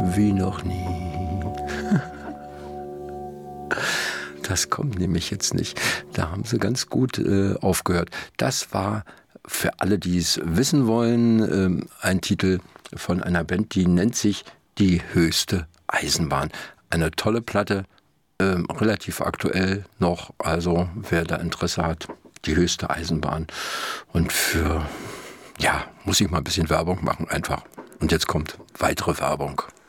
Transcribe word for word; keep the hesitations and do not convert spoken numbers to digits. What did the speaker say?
wie noch nie. Das kommt nämlich jetzt nicht. Da haben sie ganz gut äh, aufgehört. Das war für alle, die es wissen wollen, äh, ein Titel von einer Band, die nennt sich Die höchste Eisenbahn. Eine tolle Platte, äh, relativ aktuell noch. Also wer da Interesse hat, Die höchste Eisenbahn. Und für, ja, muss ich mal ein bisschen Werbung machen einfach. Und jetzt kommt weitere Werbung.